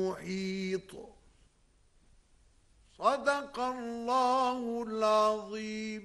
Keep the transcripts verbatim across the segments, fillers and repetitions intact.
محيط. صدق الله العظيم.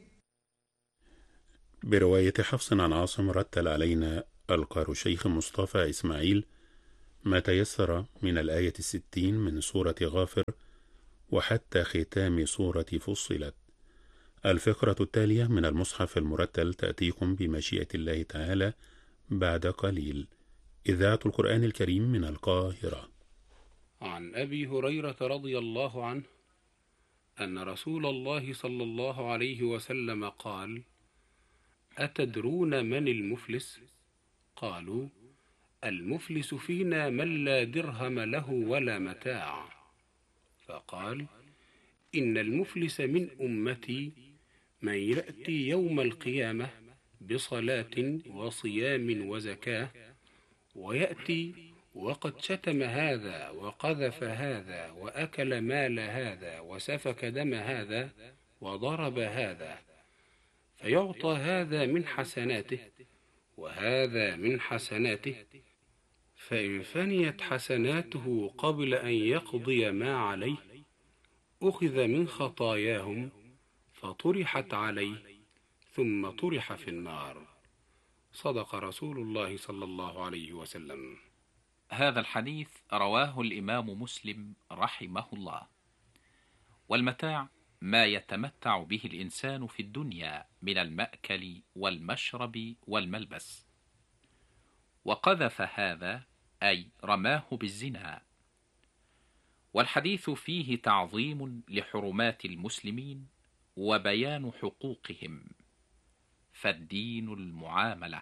برواية حفص عن عاصم رتل علينا القارئ الشيخ مصطفى إسماعيل ما تيسر من الآية الستين من سورة غافر وحتى ختام سورة فصلت. الفقرة التالية من المصحف المرتل تأتيكم بمشيئة الله تعالى بعد قليل. إذاعة القرآن الكريم من القاهرة. عن أبي هريرة رضي الله عنه أن رسول الله صلى الله عليه وسلم قال: أتدرون من المفلس؟ قالوا: المفلس فينا من لا درهم له ولا متاع. فقال: إن المفلس من أمتي من يأتي يوم القيامة بصلاة وصيام وزكاة، ويأتي وقد شتم هذا وقذف هذا وأكل مال هذا وسفك دم هذا وضرب هذا، فيعطى هذا من حسناته وهذا من حسناته، فإن فنيت حسناته قبل أن يقضي ما عليه أخذ من خطاياهم فطرحت عليه ثم طرح في النار. صدق رسول الله صلى الله عليه وسلم. هذا الحديث رواه الإمام مسلم رحمه الله. والمتاع ما يتمتع به الإنسان في الدنيا من المأكل والمشرب والملبس. وقذف هذا أي رماه بالزنا. والحديث فيه تعظيم لحرمات المسلمين وبيان حقوقهم، فالدين المعاملة.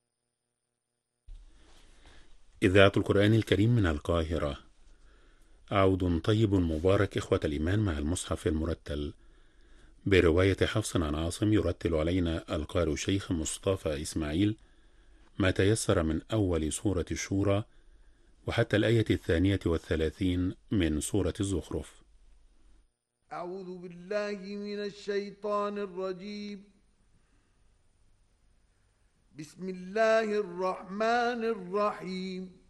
إذاعة القرآن الكريم من القاهرة. عود طيب مبارك إخوة الإيمان مع المصحف المرتل برواية حفص عن عاصم. يرتل علينا القارئ الشيخ مصطفى إسماعيل ما تيسر من أول سورة الشورى وحتى الآية الثانية والثلاثين من سورة الزخرف. أعوذ بالله من الشيطان الرجيم. بسم الله الرحمن الرحيم.